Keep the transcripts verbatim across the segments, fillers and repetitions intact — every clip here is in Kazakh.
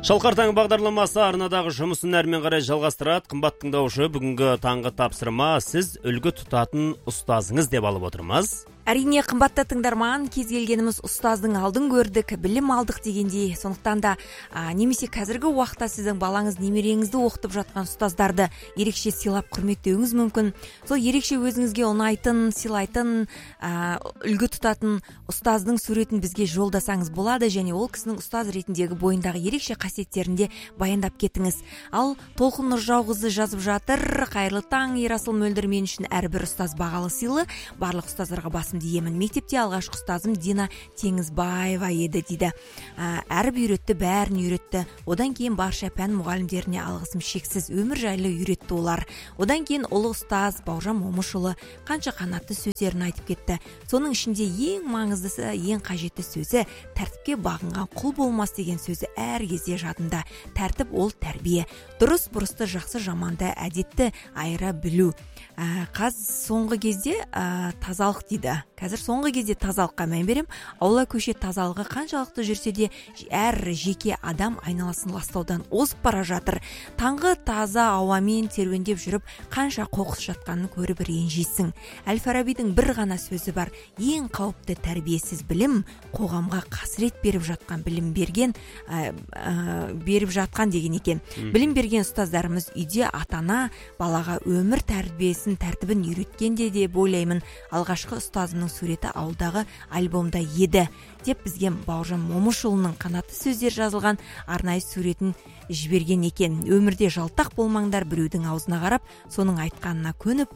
Шалқар таң бағдарламасы арнадағы жұмысын әрмен қарай жалғастырады. Қымбат тыңдаушы, бүгінгі таңғы тапсырма сіз үлгі тұтатын ұстазыңыз деп алып отырмыз. Әрине, қымбатты тыңдарман, кез келгеніміз ұстаздың алдын көрдік, білім алдық дегендей. Сондықтан да а, немесе қазіргі уақытта сіздің балаңыз немереңізді оқытып жатқан ұстаздарды ерекше сыйлап құрметтеуіңіз мүмкін. Сол ерекше өзіңізге ұнайтын, сыйлайтын, а, үлгі тұтатын ұстаздың суретін бізге жолдасаңыз болады, және ол кісінің ұстаз ретіндегі бойындағы ерекше қасиеттерінде баяндап кетіңіз. Ал Толқын Нұржауқызы жазып жатыр: қайырлы таң, Ерасыл Мөлдір, мен үшін әрбір ұстаз бағалы сыйлы, барлық ұстаздарға басым деймін. Мектепте алғашқы ұстазым Дина Теңізбаева еді дейді. Әріп үйретті, бәрін үйретті. Одан кейін барша пән мұғалімдеріне алғысым шексіз, өмір жайлы үйретті олар. Одан кейін ұлы ұстаз Бауыржан Момышұлы қанша қанатты сөздерін айтып кетті. Соның ішінде ең маңыздысы, ең қажетті сөзі тәртіпке бағынған құл болмас деген сөзі әр кезде жадымда. Тәртіп ол тәрбие. Дұрыс бұрысты, жақсы жаманды, әдетті айыра білу. Қаз соңғы кезде ә, тазалық дейді. Қазір соңғы кезде тазалыққа мән берем. Аула көше тазалығы қаншалықты жүрсе де әр жеке адам айналасын ластаудан озып бара жатыр. Таңғы таза ауамен серуендеп жүріп, қанша қоқыс жатқанын көріп ренжисің. Әл-Фарабидің бір ғана сөзі бар: ең қауіпті тәрбиесіз білім қоғамға қасірет беріп жатқан білім берген ә, ә, беріп жатқан деген екен. Білім берген ұстаздарымыз үйде ата-ана балаға өмір тәрбиесін, тәртібін үйреткенде де ойлаймын. Алғашқы ұстазымның суреті ауылдағы альбомда еді деп бізге Бауыржан Момышұлының қанатты сөздер жазылған арнайы суретін жіберген екен. Өмірде жалтақ болмаңдар, біреудің аузына қарап, соның айтқанына көніп,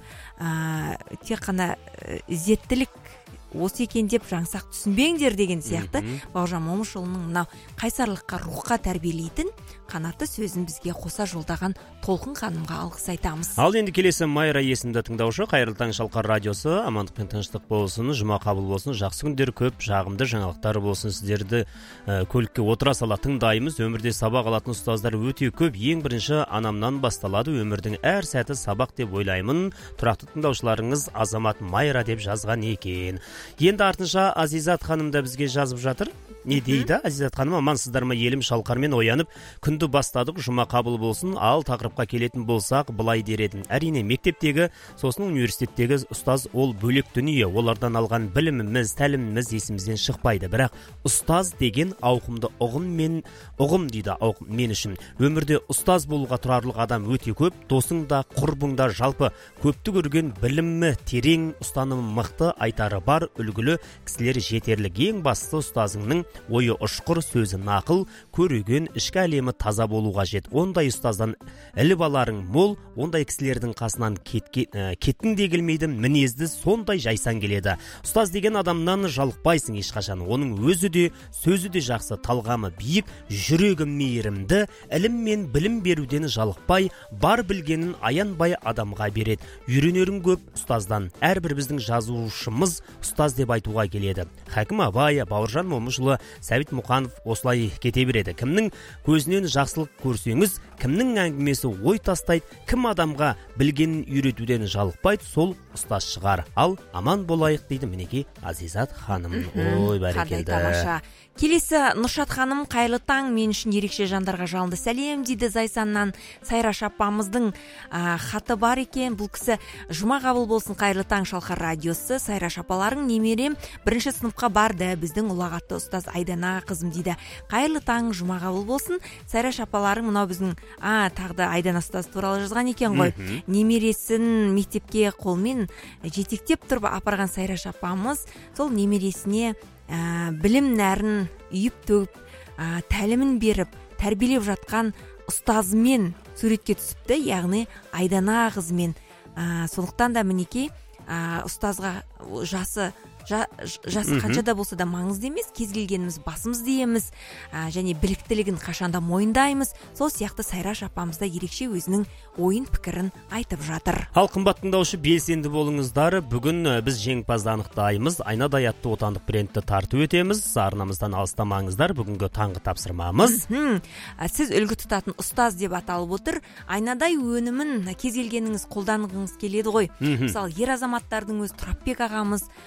ә, тек қана ізеттілік осы екен деп жаңсақ түсінбеңдер деген сияқты Бауыржан Момышұлының мынау қайсарлыққа, рухқа тәрбиелейтін қанатты сөзін бізге қоса жолдаған Толқын ханымға алғыс айтамыз. Ал енді келесі Майра есімді тыңдаушы: қайырлы таң Шалқар радиосы, амандық пен тыныштық болсын, жұма қабыл болсын, жақсы күндер көп, жағымды жаңалықтар болсын. Сіздерді ә, көлікке отыра сала тыңдаймыз. Өмірде сабақ алатын ұстаздар өте көп. Ең бірінші анамнан басталады. Өмірдің әр сәті сабақ деп ойлаймын. Тұрақты тыңдаушыларыңыз Азамат Майра деп жазған екен. Енді артынша Азизат ханым да бізге жазып жатыр. Не дейді? Азизат ханым: амансыздар ма елім, Шалқармен оянып күнді бастадық, жұма қабыл болсын. Ал тақырыпқа келетін болсақ, былай дер едім: әрине мектептегі, сосын университеттегі ұстаз ол бөлек дүние. Олардан алған біліміміз, тәліміміз есімізден шықпайды. Бірақ ұстаз деген ауқымды ұғым мен ұғым дейді. Ауқым мен үшін өмірде ұстаз болуға тұрарлық адам өте көп. Досың да, құрбың да, жалпы көпті көрген, білімі терең, ұстанымы мықты, айтары бар, үлгілі кісілер жетерлік. Ең басты ұстазыңның ойы ұшқыр, сөзі нақыл, көреген, ішкі әлемі таза болу қажет. Ондай ұстаздан іліп аларың мол, ондай кісілердің қасынан кетке, ә, кеттің де келмейді, мінезді сондай жайсан келеді. Ұстаз деген адамнан жалықпайсың ешқашан. Оның өзі де, сөзі де жақсы, талғамы биік, жүрегі мейірімді, ілім мен білім беруден жалықпай, бар білгенін аянбай адамға береді. Үйренерің көп ұстаздан. Әрбір біздің жазушымыз ұстаз деп айтуға келеді. Хакім Абай, Бауыржан Момышұлы, Сәбит Мұқанов осылай кете береді. Кімнің көзінен жақсылық көрсеңіз, кімнің әңгімесі ой тастайды, кім адамға білгенін үйретуден жалықпайды, сол ұстаз шығар. Ал аман болайық дейді мінекей Азизат ханым. Ой, бәрекелді. Келесі Нұршат ханым: қайырлы таң, мен үшін ерекше жандарға жалынды сәлем дейді. Зайсаннан Сайраш апамыздың ә, хаты бар екен. Бұл кісі: жұма қабыл болсын, қайырлы таң Шалқар радиосы. Сайраш апаларың, немерем бірінші сыныпқа барды, біздің ұлағатты ұстаз Айдана қызым дейді. Қайырлы таң, жұма қабыл болсын. Сайраш апаларың, мынау біздің а, тағда Айдана ұстаз туралы жазған екен ғой. Немересін мектепке қолмен жетектеп тұрып апарған Сайраш апамыз сол немересіне Ә, білім нәрін үйіп төгіп, ә, тәлімін беріп, тәрбиелеп жатқан ұстазымен суретке түсіпті, яғни Айдана қызымен. Ә, сондықтан да мінекей ә, ұстазға жасы Жа, жасы қанша да болса да маңызды емес. Кез келгеніміз басымызды иеміз, ә, және біліктілігін қашанда мойындаймыз. Сол сияқты Сайраш апамыз да ерекше өзінің ойын пікірін айтып жатыр. Ал қымбат тыңдаушы, белсенді болыңыздар. Бүгін біз жеңімпазды анықтаймыз. Айнадай атты отандық брендті тарту етеміз. Арнамыздан алыстамаңыздар. Бүгінгі таңғы тапсырмамыз. Сіз үлгі тұтатын ұстаз деп аталып отыр. Айнадай өнімін кез келгеніңіз қолданғыңыз келеді ғой. Мысалы, ер азаматтардың өз Тұрапбек ағамыз ұтып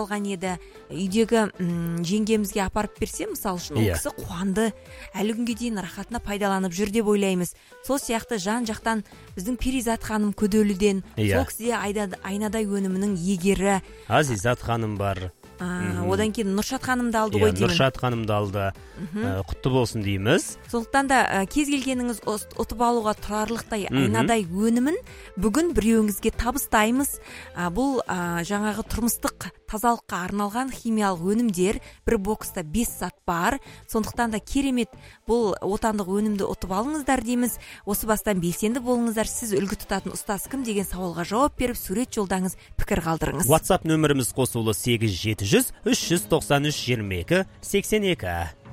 алған еді. Үйдегі жеңгемізге апарып берсе, мысалы үшін, ол кісі қуанды, әлі күнге дейін рахатына пайдаланып жүр деп ойлаймыз. Сол сияқты жан-жақтан біздің Перизат ханым Көделіден, сол кісіде айнадай өнімінің егері. Азизат ханым бар. Одан кейін Нұршат ханымды алды ғой деймін. Нұршат ханымды алды. Құтты болсын дейміз. Сондықтан да кез келгеніңіз ұтып алуға тұрарлықтай айнадай өнімін бүгін біреуіңізге табыстаймыз. Бұл жаңағы тұрмыстық тазалыққа арналған химиялық өнімдер, бір бокста бес зат бар. Сондықтан да керемет бұл отандық өнімді ұтып алыңыздар дейміз. Осы бастан белсенді болыңыздар. Сіз үлгі тұтатын ұстаз кім деген сауалға жауап беріп, сурет жолдаңыз, пікір қалдырыңыз. WhatsApp нөміріміз қосулы сегіз жеті жүз үш жүз тоқсан үш жиырма екі сексен екі.